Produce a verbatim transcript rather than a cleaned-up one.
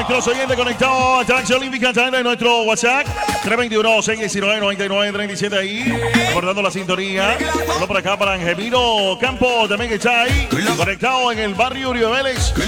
nuestros oyentes conectados a Atracción Olímpica de nuestro WhatsApp. tres dos uno, seis uno nueve, nueve nueve tres siete ahí. Recordando la sintonía. Solo por acá para Angelino Campos también que está ahí. Conectado en el barrio Uribe Vélez.